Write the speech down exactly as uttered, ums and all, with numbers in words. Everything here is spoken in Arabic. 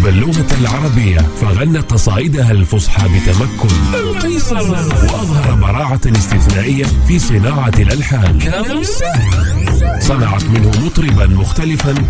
تعلم اللغة العربية، فغنى قصائدها الفصحى بتمكن، وأظهر براعة استثنائية في صناعة الألحان. صنعت منه مطربا مختلفا